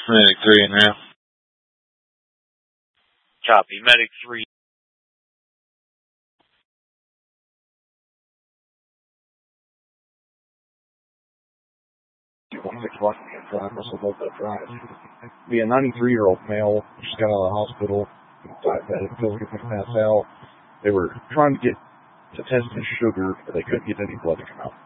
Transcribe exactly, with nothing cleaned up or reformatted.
Medic three and now. Copy. Medic three. Be a ninety-three-year-old male, just got out of the hospital, diabetic, feels like he passed out. They were trying to get to test his sugar, but they couldn't get any blood to come out.